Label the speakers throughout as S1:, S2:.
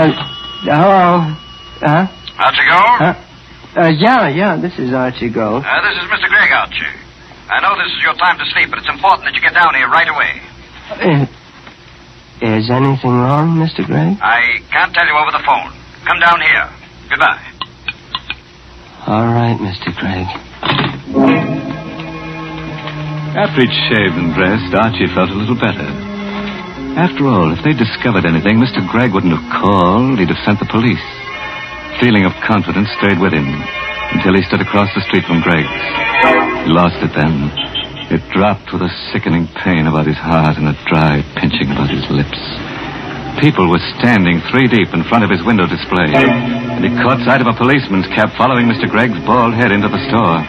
S1: Hello?
S2: Archie Gold?
S1: Yeah, this is Archie Gold.
S2: This is Mr. Gregg, Archie. I know this is your time to sleep, but it's important that you get down here right away.
S1: Is anything wrong, Mr. Gregg?
S2: I can't tell you over the phone. Come down here. Goodbye.
S1: All right, Mr. Gregg.
S3: After he'd shaved and dressed, Archie felt a little better. After all, if they'd discovered anything, Mr. Gregg wouldn't have called. He'd have sent the police. Feeling of confidence stayed with him until he stood across the street from Gregg's. He lost it then. It dropped with a sickening pain about his heart and a dry pinching about his lips. People were standing 3 deep in front of his window display, and he caught sight of a policeman's cap following Mr. Gregg's bald head into the store.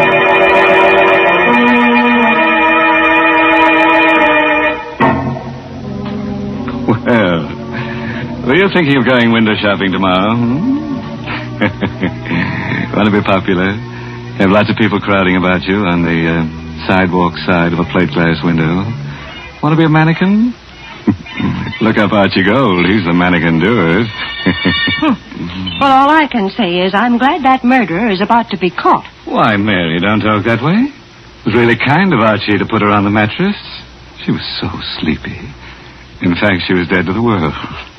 S3: Well, were you thinking of going window shopping tomorrow? Want to be popular? Have lots of people crowding about you on the sidewalk side of a plate glass window. Want to be a mannequin? Look up Archie Gold. He's the mannequin doer.
S4: Well, all I can say is I'm glad that murderer is about to be caught.
S3: Why, Mary, don't talk that way. It was really kind of Archie to put her on the mattress. She was so sleepy. In fact, she was dead to the world.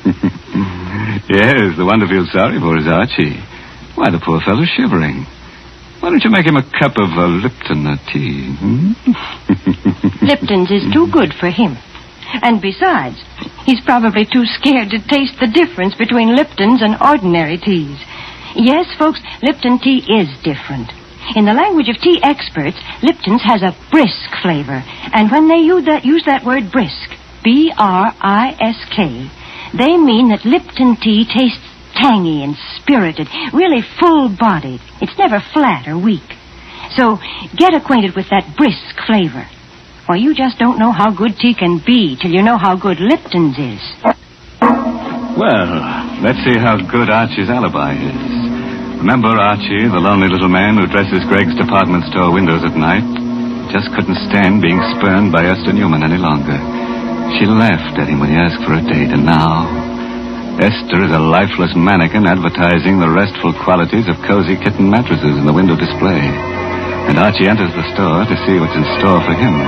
S3: Yes, the one to feel sorry for is Archie. Why, the poor fellow's shivering. Why don't you make him a cup of Lipton tea?
S4: Lipton's is too good for him. And besides, he's probably too scared to taste the difference between Lipton's and ordinary teas. Yes, folks, Lipton tea is different. In the language of tea experts, Lipton's has a brisk flavor. And when they use that word brisk, B-R-I-S-K, they mean that Lipton tea tastes tangy and spirited, really full-bodied. It's never flat or weak. So get acquainted with that brisk flavor. Or you just don't know how good tea can be till you know how good Lipton's is.
S3: Well, let's see how good Archie's alibi is. Remember Archie, the lonely little man who dresses Gregg's department store windows at night? Just couldn't stand being spurned by Esther Newman any longer. She laughed at him when he asked for a date, and now Esther is a lifeless mannequin advertising the restful qualities of cozy kitten mattresses in the window display. And Archie enters the store to see what's in store for him.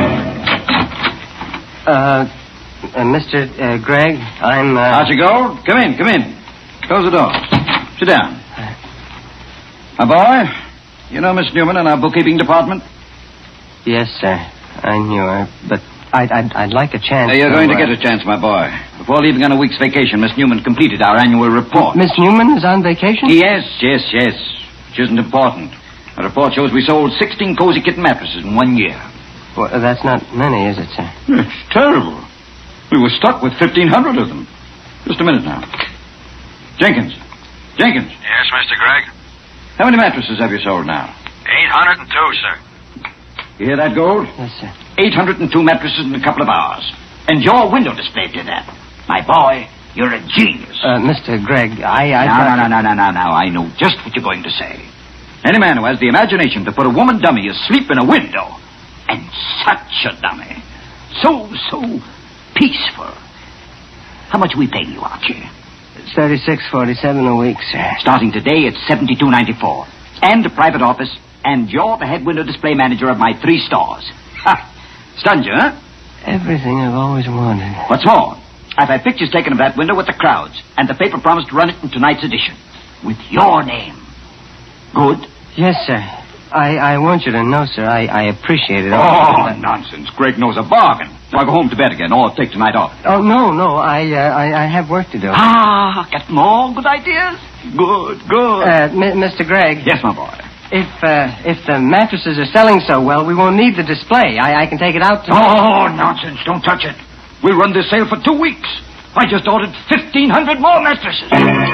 S1: Mr. Gregg, I'm,
S5: Archie Gold, come in. Close the door. Sit down. My boy, you know Miss Newman in our bookkeeping department?
S1: Yes, sir. I knew her, but I'd like a chance.
S5: You're going to get a chance, my boy. Before leaving on a week's vacation, Miss Newman completed our annual report.
S1: Miss Newman is on vacation?
S5: Yes. Which isn't important. The report shows we sold 16 cozy kitten mattresses in 1 year.
S1: Well, that's not many, is it, sir?
S5: It's terrible. We were stuck with 1,500 of them. Just a minute now. Jenkins.
S2: Yes, Mr. Gregg?
S5: How many mattresses have you sold now?
S2: 802, sir.
S5: You hear that, Gold?
S1: Yes, sir.
S5: 802 mattresses in a couple of hours. And your window display did that. My boy, you're a genius.
S1: Mr. Gregg,
S5: No. I know just what you're going to say. Any man who has the imagination to put a woman dummy asleep in a window, and such a dummy, so peaceful. How much are we paying you, Archie?
S1: $36.47 a week, sir.
S5: Starting today, it's $72.94. And a private office, and you're the head window display manager of my 3 stores. Ha! Stunned you, huh?
S1: Everything I've always wanted.
S5: What's more, I've had pictures taken of that window with the crowds, and the paper promised to run it in tonight's edition. With your name. Good?
S1: Yes, sir. I want you to know, sir, I appreciate it.
S5: Oh, nonsense. Greg knows a bargain. Now go home to bed again, or take tonight off.
S1: Oh, no, I have work to do.
S5: Get more good ideas? Good.
S1: Mr. Gregg.
S5: Yes, my boy.
S1: If the mattresses are selling so well, we won't need the display. I can take it out tomorrow.
S5: Oh, nonsense. Don't touch it. We'll run this sale for 2 weeks. I just ordered 1,500 more mattresses.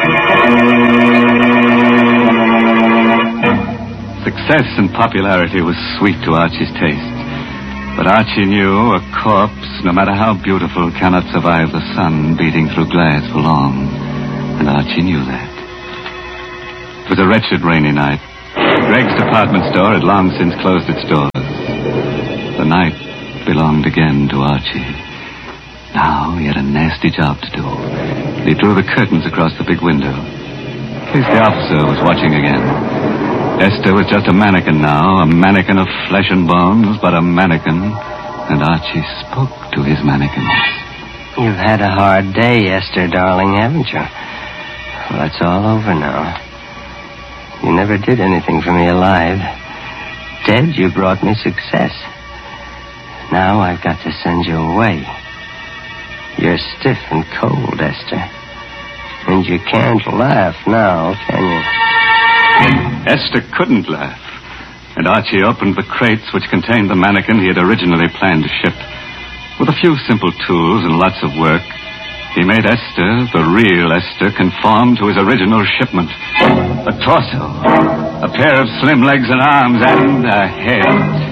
S3: Success and popularity was sweet to Archie's taste. But Archie knew a corpse, no matter how beautiful, cannot survive the sun beating through glass for long. And Archie knew that. It was a wretched rainy night. Gregg's department store had long since closed its doors. The night belonged again to Archie. Now he had a nasty job to do. He drew the curtains across the big window. In case the officer was watching again. Esther was just a mannequin now, a mannequin of flesh and bones, but a mannequin. And Archie spoke to his mannequins.
S1: You've had a hard day, Esther, darling, haven't you? Well, it's all over now. You never did anything for me alive. Dead, you brought me success. Now I've got to send you away. You're stiff and cold, Esther. And you can't laugh now, can you?
S3: Esther couldn't laugh. And Archie opened the crates which contained the mannequin he had originally planned to ship. With a few simple tools and lots of work, he made Esther, the real Esther, conform to his original shipment. A torso, a pair of slim legs and arms, and a head.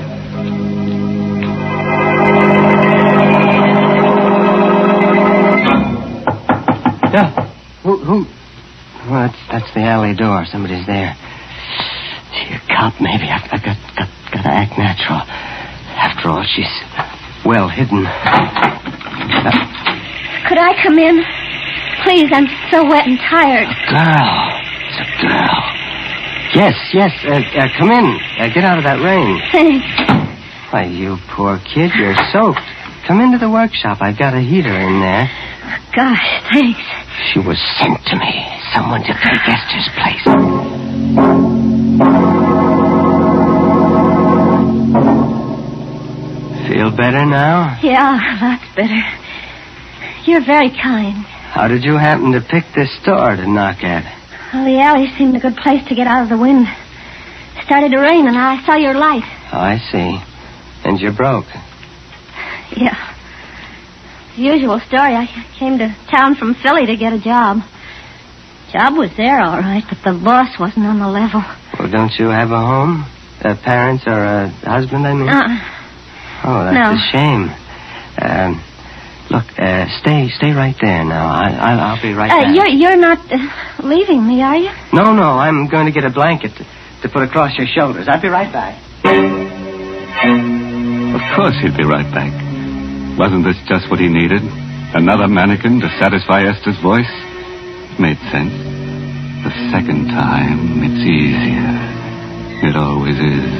S1: Yeah. Who? Well, that's the alley door. Somebody's there. Gee, a cop, maybe. I've got to act natural. After all, she's well hidden.
S6: Could I come in? Please, I'm so wet and tired.
S1: Girl. It's a girl. Yes. Come in. Get out of that rain.
S6: Thanks.
S1: Why, you poor kid, you're soaked. Come into the workshop. I've got a heater in there.
S6: Gosh, thanks.
S1: She was sent to me. Someone to take Esther's place. Feel better now?
S6: Yeah, lots better. You're very kind.
S1: How did you happen to pick this door to knock at?
S6: Well, the alley seemed a good place to get out of the wind. It started to rain, and I saw your light.
S1: Oh, I see. And you're broke.
S6: Yeah. The usual story. I came to town from Philly to get a job. Job was there, all right, but the boss wasn't on the level.
S1: Well, don't you have a home? Parents or a husband, I mean? Oh, that's
S6: No.
S1: a shame. Look, stay right there now. I'll be right back.
S6: You're not leaving me, are you?
S1: No, I'm going to get a blanket to put across your shoulders. I'll be right back.
S3: Of course he'd be right back. Wasn't this just what he needed? Another mannequin to satisfy Esther's voice? It made sense. The second time, it's easier. It always is.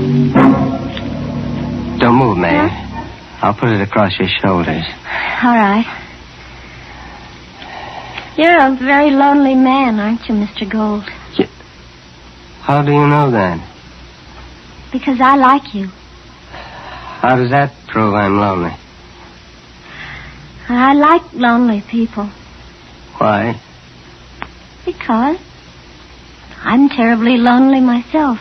S1: Don't move, May.
S6: Huh?
S1: I'll put it across your shoulders.
S6: All right. You're a very lonely man, aren't you, Mr. Gold?
S1: How do you know that?
S6: Because I like you.
S1: How does that prove I'm lonely?
S6: I like lonely people.
S1: Why?
S6: Because I'm terribly lonely myself.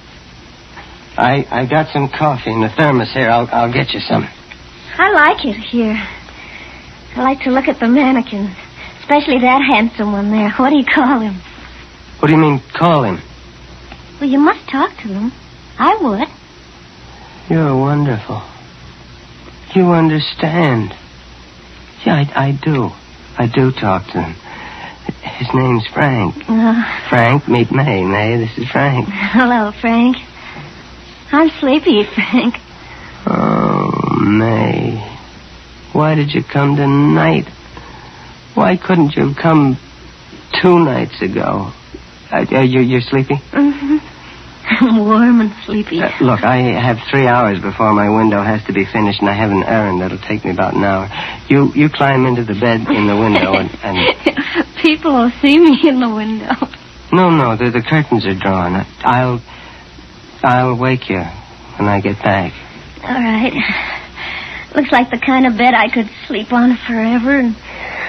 S1: I got some coffee in the thermos here. I'll get you some.
S6: I like it here. I like to look at the mannequins, especially that handsome one there. What do you call him?
S1: What do you mean, call him?
S6: Well, you must talk to them. I would.
S1: You're wonderful. You understand. Yeah, I do. I do talk to him. His name's Frank. Frank, meet May. May, this is Frank.
S6: Hello, Frank. I'm sleepy, Frank.
S1: Oh, May. Why did you come tonight? Why couldn't you have come 2 nights ago? You're sleepy?
S6: Mm-hmm. I'm warm and sleepy.
S1: Look, I have 3 hours before my window has to be finished, and I have an errand that'll take me about an hour. You climb into the bed in the window and...
S6: People will see me in the window.
S1: No, the curtains are drawn. I'll wake you when I get back.
S6: All right. Looks like the kind of bed I could sleep on forever and...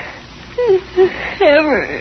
S6: ever.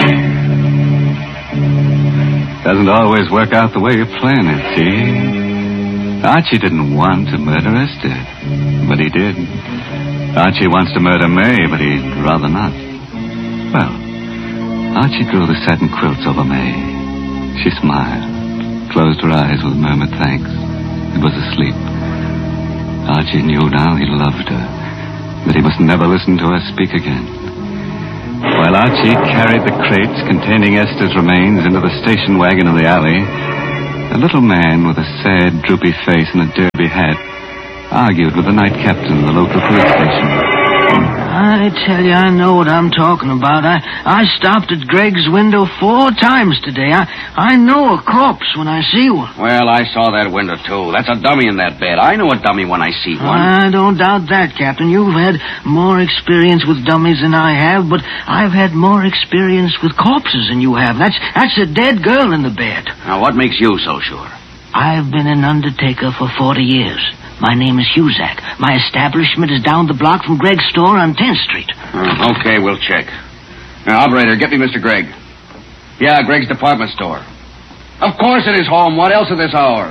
S3: Doesn't always work out the way you plan it, see? Archie didn't want to murder Esther, but he did. Archie wants to murder May, but he'd rather not. Well, Archie drew the satin quilts over May. She smiled, closed her eyes with a murmured thanks, and was asleep. Archie knew now he loved her, that he must never listen to her speak again. While Archie carried the crates containing Esther's remains into the station wagon in the alley, a little man with a sad, droopy face and a derby hat argued with the night captain of the local police station.
S7: I tell you, I know what I'm talking about. I stopped at Greg's window 4 times today. I know a corpse when I see one.
S8: Well, I saw that window, too. That's a dummy in that bed. I know a dummy when I see one.
S7: I don't doubt that, Captain. You've had more experience with dummies than I have, but I've had more experience with corpses than you have. That's a dead girl in the bed.
S8: Now, what makes you so sure?
S7: I've been an undertaker for 40 years. My name is Huzak. My establishment is down the block from Greg's store on 10th Street.
S8: Okay, we'll check. Now, operator, get me Mr. Gregg. Yeah, Greg's department store. Of course it is home. What else at this hour?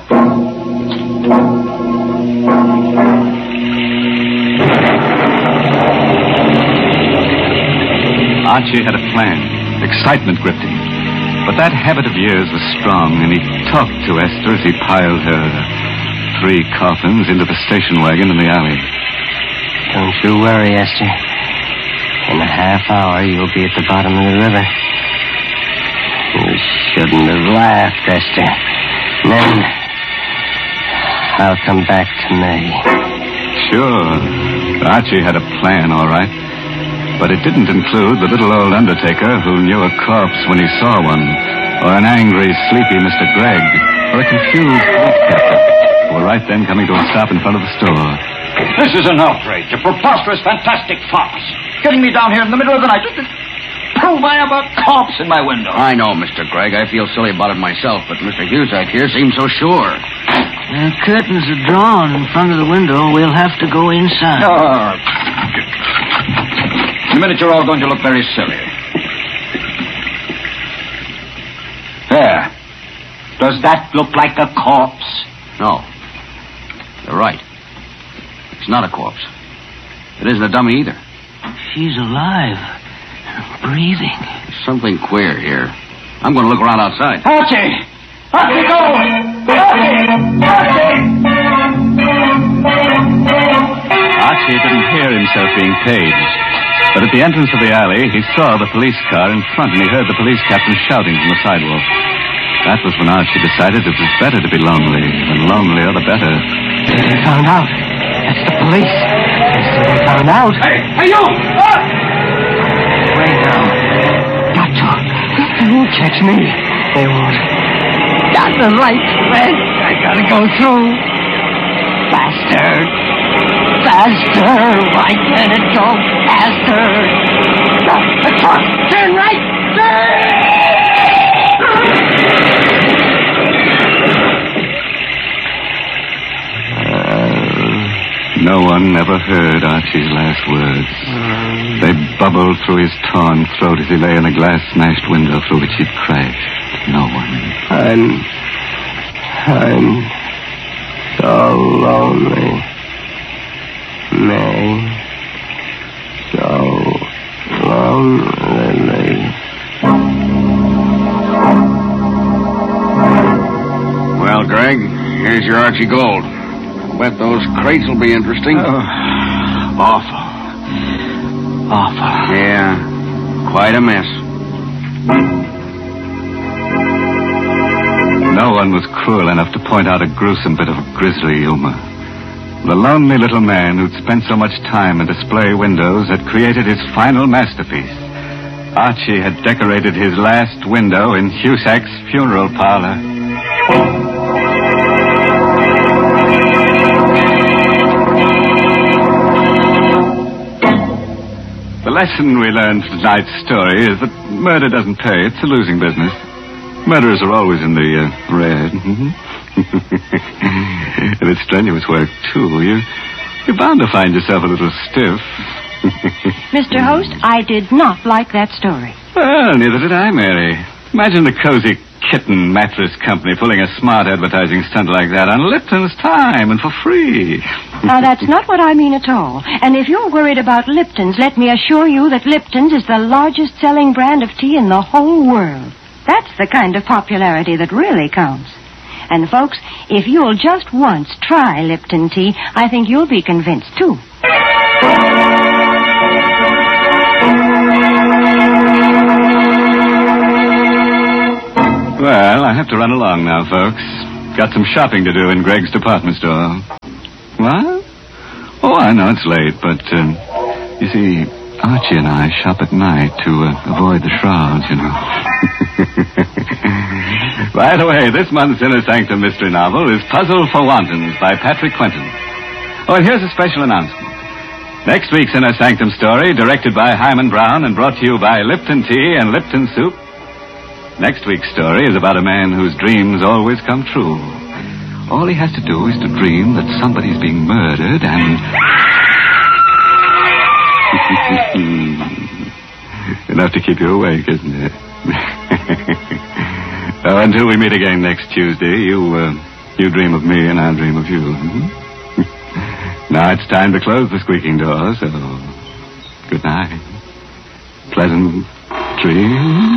S3: Archie had a plan. Excitement gripped him. But that habit of years was strong, and he talked to Esther as he piled her 3 coffins into the station wagon in the alley.
S1: Don't you worry, Esther. In a half hour, you'll be at the bottom of the river. You shouldn't have laughed, Esther. Then I'll come back to me.
S3: Sure. Archie had a plan, all right. But it didn't include the little old undertaker who knew a corpse when he saw one, or an angry, sleepy Mr. Gregg, or a confused police captain, who were right then coming to a stop in front of the store.
S5: This is an outrage, a preposterous, fantastic farce. Getting me down here in the middle of the night just to prove I have a corpse in my window.
S8: I know, Mr. Gregg. I feel silly about it myself, but Mr. Huzak here seems so sure.
S7: The curtains are drawn in front of the window. We'll have to go inside.
S5: In a minute, you're all going to look very silly. There. Does that look like a corpse?
S8: No. You're right. It's not a corpse. It isn't a dummy either.
S7: She's alive. Breathing.
S8: There's something queer here. I'm going to look around outside.
S5: Archie! Archie, go! Archie!
S3: Archie didn't hear himself being paged. But at the entrance of the alley, he saw the police car in front, and he heard the police captain shouting from the sidewalk. That was when Archie decided it was better to be lonely. The lonelier, the better.
S7: They found out. That's the police. They found out.
S5: Hey, you!
S7: Wait now. Got to. They won't catch me. They won't. Got the lights red. I gotta go through. Faster. Faster. Why can't it go faster? The truck. Turn right.
S3: No one ever heard Archie's last words. They bubbled through his torn throat as he lay in a glass-smashed window through which he'd crashed. No one.
S1: I'm so lonely. May. So lonely.
S8: Well, Gregg, here's your Archie Gold. Bet those crates will be interesting.
S5: Awful.
S8: Yeah, quite a mess.
S3: No one was cruel enough to point out a gruesome bit of grisly humor. The lonely little man who'd spent so much time in display windows had created his final masterpiece. Archie had decorated his last window in Huzak's funeral parlor. The lesson we learned from tonight's story is that murder doesn't pay. It's a losing business. Murderers are always in the red. And it's strenuous work, too. You're bound to find yourself a little stiff.
S4: Mr. Host, I did not like that story.
S3: Well, neither did I, Mary. Imagine the Cozy Kitten Mattress Company pulling a smart advertising stunt like that on Lipton's time and for free.
S4: Now, that's not what I mean at all. And if you're worried about Lipton's, let me assure you that Lipton's is the largest selling brand of tea in the whole world. That's the kind of popularity that really counts. And, folks, if you'll just once try Lipton tea, I think you'll be convinced, too.
S3: Well, I have to run along now, folks. Got some shopping to do in Greg's department store. What? Oh, I know it's late, but, you see, Archie and I shop at night to avoid the shrouds, you know. By the way, this month's Inner Sanctum mystery novel is Puzzle for Wantons by Patrick Quentin. Oh, and here's a special announcement. Next week's Inner Sanctum story, directed by Hyman Brown and brought to you by Lipton Tea and Lipton Soup. Next week's story is about a man whose dreams always come true. All he has to do is to dream that somebody's being murdered and... Enough to keep you awake, isn't it? Until we meet again next Tuesday, you dream of me and I'll dream of you. Now it's time to close the squeaking door, so good night. Pleasant dreams.